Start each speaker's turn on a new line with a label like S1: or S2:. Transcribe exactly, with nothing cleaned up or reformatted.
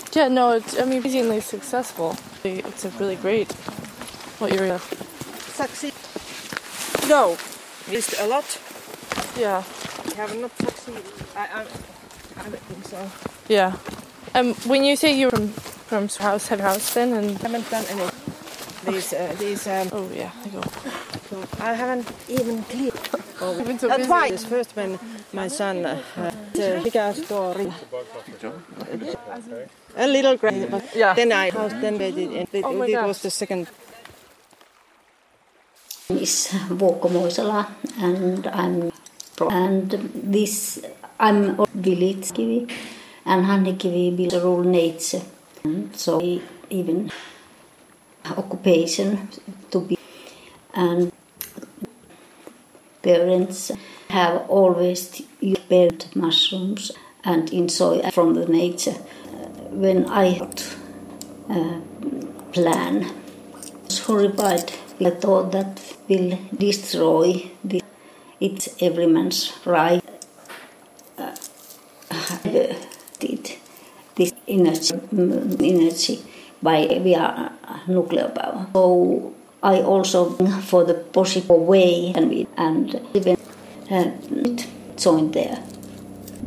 S1: Yeah, no, it's, I mean, amazingly successful. It's a really great what you're gonna
S2: succeed. No, missed a lot.
S1: Yeah.
S2: I have not succeeded. I, I, I don't think so.
S1: Yeah. Um, when you say you're from from house head house then, and
S2: I haven't done any. These, uh, these. Um,
S1: oh yeah, I go.
S2: I haven't even cleared. Oh,
S1: been so
S2: uh,
S1: busy.
S2: twice. First when my son, uh, the bigger story, a little crazy, but
S1: Yeah.
S2: then I house then waited, and it,
S1: Oh my
S2: it
S1: gosh.
S2: was the second.
S3: Is Vuokko Moisala, and I'm pro- and this I'm village kivi, and Hanhikivi will rule nature, and so even occupation to be, and parents have always built mushrooms and enjoy from the nature. When I uh, plan, I was horrified. I thought that will destroy the, it's every man's right. Uh, did this energy, energy by via nuclear power. So I also for the possible way and we and even uh, join there.